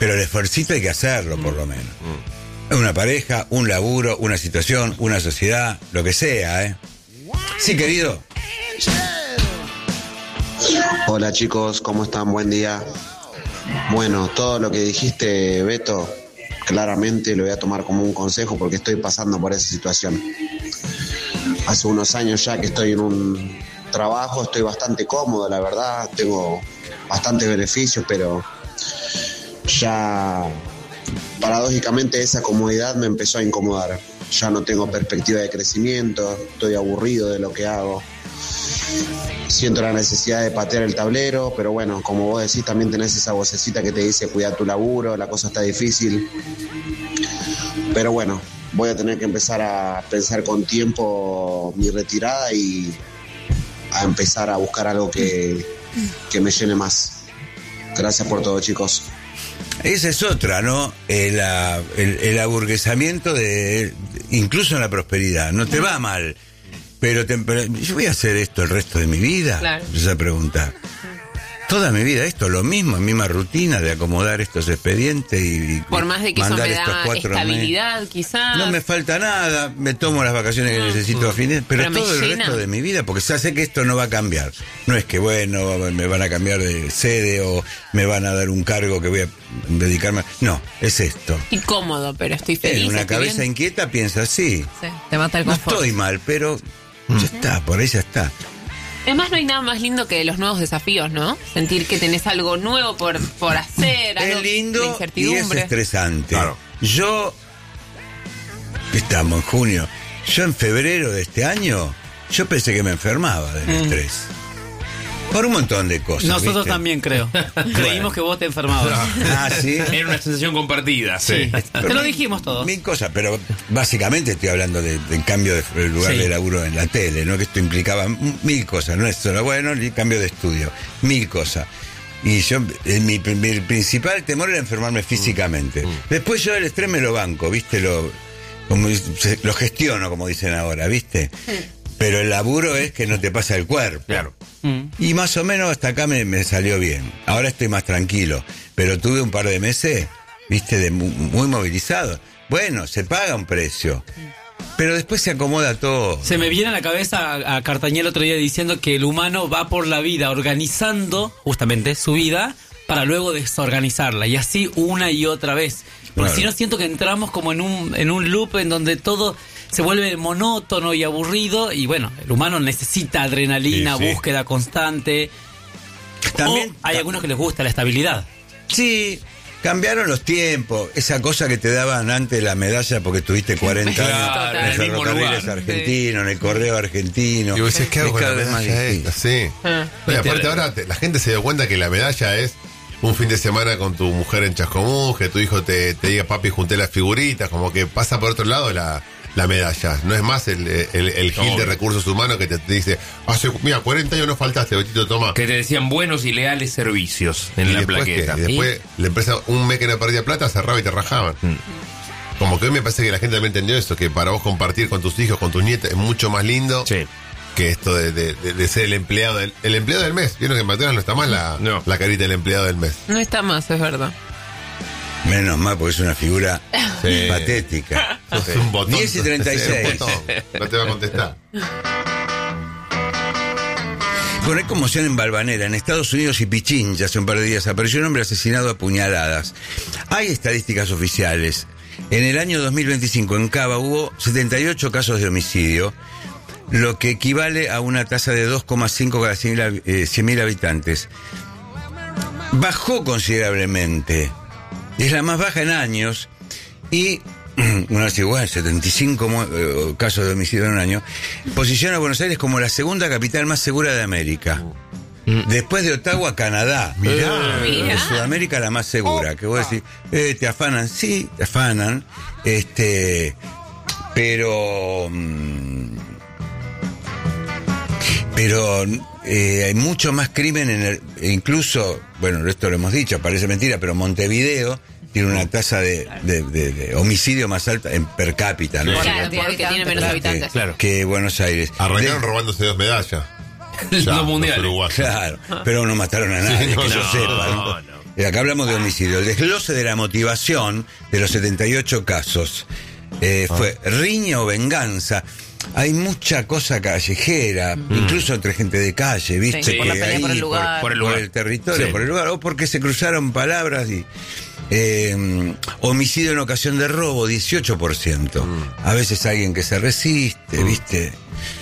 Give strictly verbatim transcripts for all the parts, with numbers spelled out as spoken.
Pero el esfuercito hay que hacerlo, por lo menos. Mm. Una pareja, un laburo, una situación, una sociedad, lo que sea, ¿eh? Sí, querido. Hola chicos, ¿cómo están? Buen día. Bueno, todo lo que dijiste, Beto, claramente lo voy a tomar como un consejo porque estoy pasando por esa situación. Hace unos años ya que estoy en un trabajo, estoy bastante cómodo, la verdad, tengo bastantes beneficios, pero ya paradójicamente esa comodidad me empezó a incomodar. Ya no tengo perspectiva de crecimiento, estoy aburrido de lo que hago. Siento la necesidad de patear el tablero, pero bueno, como vos decís, también tenés esa vocecita que te dice cuida tu laburo, la cosa está difícil. Pero bueno, voy a tener que empezar a pensar con tiempo mi retirada y a empezar a buscar algo que, que me llene más. Gracias por todo, chicos. Esa es otra, ¿no? El, el, el aburguesamiento de, incluso en la prosperidad. No te va mal, pero, te, pero yo voy a hacer esto el resto de mi vida. Claro. Esa pregunta. Toda mi vida esto, lo mismo, misma rutina de acomodar estos expedientes y, y por más de que eso me da estabilidad, quizás. No me falta nada, me tomo las vacaciones que necesito a fines, pero, pero todo el llena. resto de mi vida, porque ya sé que esto no va a cambiar. No es que, bueno, me van a cambiar de sede o me van a dar un cargo que voy a dedicarme. No, es esto. Y cómodo, pero estoy feliz. En una cabeza bien. inquieta piensa, sí, sí, te mata el confort. No estoy mal, pero mm. ya está, por ahí ya está. Además no hay nada más lindo que los nuevos desafíos, ¿no? Sentir que tenés algo nuevo por, por hacer, algo es lindo y es estresante. Claro. Yo, estamos en junio, yo en febrero de este año, yo pensé que me enfermaba del mm. estrés. Por un montón de cosas. Nosotros ¿viste? También creo. Creímos que vos te enfermabas. Ah, sí. Era una sensación compartida. Sí. sí. Te lo dijimos todos. Mil cosas, pero básicamente estoy hablando del de cambio de lugar sí. de laburo en la tele, ¿no? Que esto implicaba mil cosas. No es solo, bueno, el cambio de estudio. Mil cosas. Y yo, mi, mi principal temor era enfermarme físicamente. Mm. Después yo el estrés me lo banco, ¿viste? Lo, como, lo gestiono, como dicen ahora, ¿viste? Sí. Pero el laburo es que no te pasa el cuerpo. Claro. Mm. Y más o menos hasta acá me, me salió bien. Ahora estoy más tranquilo. Pero tuve un par de meses, viste, de muy, muy movilizado. Bueno, se paga un precio. Pero después se acomoda todo. Se me viene a la cabeza a, a Cartañé el otro día diciendo que el humano va por la vida organizando justamente su vida para luego desorganizarla. Y así una y otra vez. Porque claro. si no siento que entramos como en un, en un loop en donde todo se vuelve monótono y aburrido, y bueno, el humano necesita adrenalina, sí, sí. búsqueda constante. También o hay algunos que les gusta la estabilidad. Sí, cambiaron los tiempos, esa cosa que te daban antes la medalla porque tuviste cuarenta claro, años en el ferrocarriles argentino, sí. en el correo argentino. Y vos decís, ¿qué hago con la medalla esta? Sí. Ah. No, y aparte ahora te, la gente se dio cuenta que la medalla es un fin de semana con tu mujer en Chascomús, que tu hijo te, te diga, papi, junté las figuritas, como que pasa por otro lado la... la medalla, no es más el, el, el gil no. de recursos humanos que te, te dice, hace, mira, cuarenta años no faltaste, Betito, toma. Que te decían buenos y leales servicios en y la después plaqueta. ¿Qué? Y después ¿Y? la empresa, un mes que no perdía plata, cerraba y te rajaban. Mm. Como que hoy me parece que la gente también entendió eso, que para vos compartir con tus hijos, con tus nietos, es mucho más lindo sí. que esto de, de, de, de ser el empleado del, el empleado del mes. Vieron que en McDonald's no está más la, no. la carita del empleado del mes. No está más, es verdad. Menos mal, porque es una figura sí. patética. Es un botón. diez y treinta y seis. No te va a contestar. Bueno, hay conmoción en Balvanera, en Estados Unidos y Pichincha. Hace un par de días apareció un hombre asesinado a puñaladas. Hay estadísticas oficiales. En el año dos mil veinticinco en Cava hubo setenta y ocho casos de homicidio, lo que equivale a una tasa de dos coma cinco cada cien mil habitantes. Bajó considerablemente. Es la más baja en años y, uno dice, bueno, setenta y cinco eh, casos de homicidio en un año, posiciona a Buenos Aires como la segunda capital más segura de América. Mm. Después de Ottawa, Canadá. Mirá. De Sudamérica la más segura. Que vos decís, eh, te afanan, sí, te afanan, este, pero... Mmm, pero eh, hay mucho más crimen en el, incluso, bueno, esto lo hemos dicho, parece mentira, pero Montevideo tiene una tasa de, de, de, de homicidio más alta en per cápita, ¿no? Claro, porque tiene menos habitantes. Que, claro. que Buenos Aires. Arrancaron de, robándose dos medallas. Ya, dos mundiales. Claro, pero no mataron a nadie, sí, no, que yo no, sepa, ¿no? no, no. eh, acá hablamos de homicidio, el desglose de la motivación de los setenta y ocho casos eh, ah. fue riña o venganza. Hay mucha cosa callejera, mm. incluso entre gente de calle, ¿viste? Sí, por la que pelea ahí, por el lugar. Por, por el, lugar. Por el territorio, sí. por el lugar, o porque se cruzaron palabras y... Eh, homicidio en ocasión de robo, dieciocho por ciento. Mm. A veces alguien que se resiste, mm. ¿viste?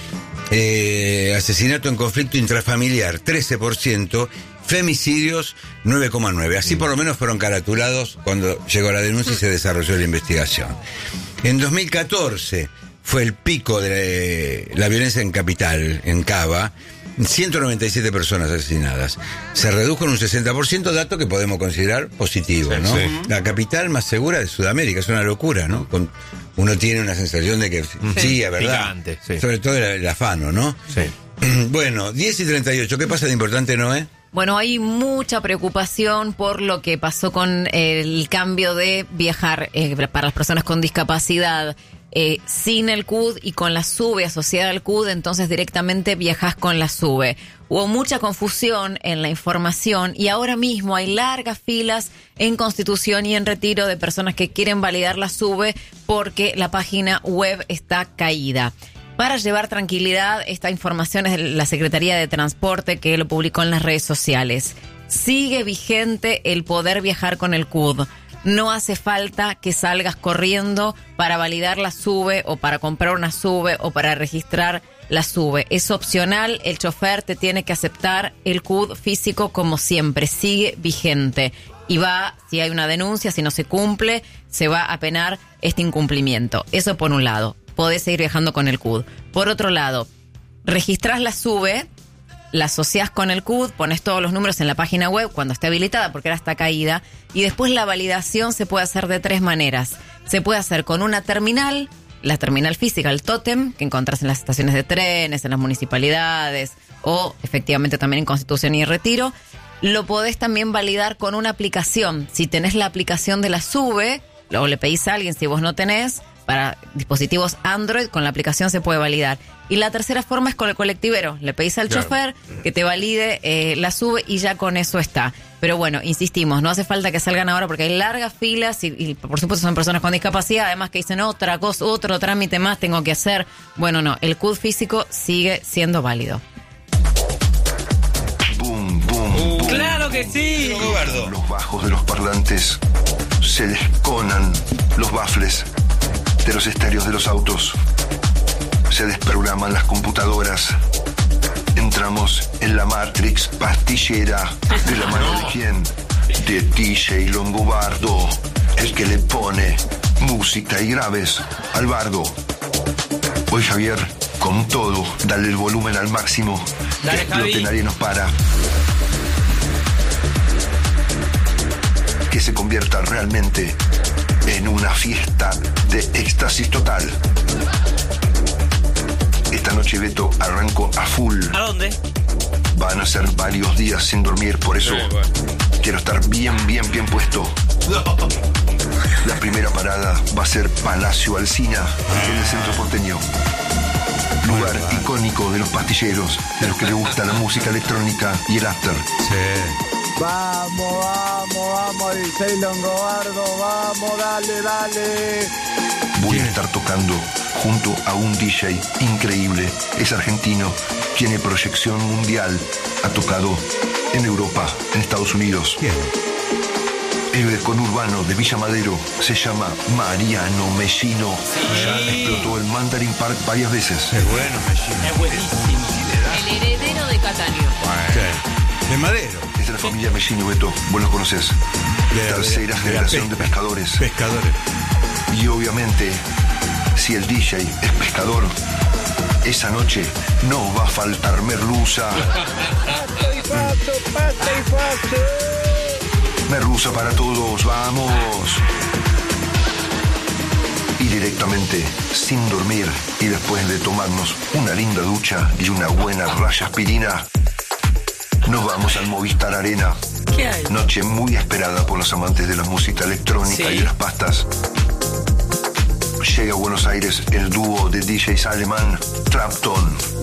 Eh, asesinato en conflicto intrafamiliar, trece por ciento. Femicidios, nueve coma nueve. Así mm. por lo menos fueron caratulados cuando llegó la denuncia y se desarrolló la investigación. En dos mil catorce fue el pico de la violencia en Capital, en Cava, ciento noventa y siete personas asesinadas. Se redujo en un sesenta por ciento, dato que podemos considerar positivo, ¿no? Sí. La capital más segura de Sudamérica, es una locura, ¿no? Con, uno tiene una sensación de que sí, sí es verdad. Picante, sí. Sobre todo el, el afano, ¿no? Sí. Bueno, diez y treinta y ocho, ¿qué pasa de importante, Noé? Bueno, hay mucha preocupación por lo que pasó con el cambio de viajar eh, para las personas con discapacidad. Eh, sin el C U D y con la SUBE asociada al C U D, entonces directamente viajás con la SUBE. Hubo mucha confusión en la información y ahora mismo hay largas filas en Constitución y en Retiro de personas que quieren validar la SUBE porque la página web está caída. Para llevar tranquilidad, esta información es de la Secretaría de Transporte que lo publicó en las redes sociales. Sigue vigente el poder viajar con el C U D. No hace falta que salgas corriendo para validar la SUBE o para comprar una SUBE o para registrar la SUBE. Es opcional, el chofer te tiene que aceptar el C U D físico como siempre, sigue vigente. Y va, si hay una denuncia, si no se cumple, se va a penar este incumplimiento. Eso por un lado, podés seguir viajando con el C U D. Por otro lado, registrás la SUBE, la asociás con el C U D, pones todos los números en la página web cuando esté habilitada, porque ahora está caída, y después la validación se puede hacer de tres maneras. Se puede hacer con una terminal, la terminal física, el tótem, que encontrás en las estaciones de trenes, en las municipalidades, o efectivamente también en Constitución y Retiro. Lo podés también validar con una aplicación. Si tenés la aplicación de la SUBE, o le pedís a alguien, si vos no tenés, para dispositivos Android, con la aplicación se puede validar. Y la tercera forma es con el colectivero. Le pedís al claro. chofer que te valide eh, la SUBE y ya con eso está. Pero bueno, insistimos, no hace falta que salgan ahora porque hay largas filas y, y por supuesto son personas con discapacidad, además que dicen otra cosa, otro trámite más tengo que hacer. Bueno, no, el C U D físico sigue siendo válido. Boom, boom, boom. ¡Claro que sí! Los bajos de los parlantes se desconan los baffles de los estéreos de los autos. Se desprograman las computadoras. Entramos en la Matrix pastillera. ¿De la mano de quién? De D J Longobardo, el que le pone música y graves al bardo. Hoy Javier, con todo, dale el volumen al máximo. Dale, que explote, nadie nos para. Que se convierta realmente en una fiesta de éxtasis total. Esta noche, Beto, arranco a full. ¿A dónde? Van a ser varios días sin dormir, por eso sí, bueno. quiero estar bien, bien, bien puesto. No. La primera parada va a ser Palacio Alsina, en el centro porteño. Lugar bueno, icónico de los pastilleros, de los que les gusta la música electrónica y el after. Sí. Vamos, vamos, vamos, dice Longobardo, vamos, dale, dale. Voy a estar tocando junto a un D J increíble. Es argentino, tiene proyección mundial. Ha tocado en Europa, en Estados Unidos. Bien. El conurbano de Villa Madero se llama Mariano Mellino. Sí. Ya explotó el Mandarin Park varias veces. Es bueno, Mellino. Es buenísimo. El heredero de Catania. Sí. De Madero. Es de la familia Mellino, Beto. Vos los conocés. De la, Tercera de la, generación de, de pescadores. Pescadores. Y obviamente, si el D J es pescador, esa noche no va a faltar merluza. Pasto y pasto, pasto y pasto. Merluza para todos, vamos. Y directamente, sin dormir, y después de tomarnos una linda ducha y una buena raya aspirina, nos vamos al Movistar Arena. ¿Qué hay? Noche muy esperada por los amantes de la música electrónica sí. y las pastas. Llega a Buenos Aires el dúo de D Js alemán Trapton.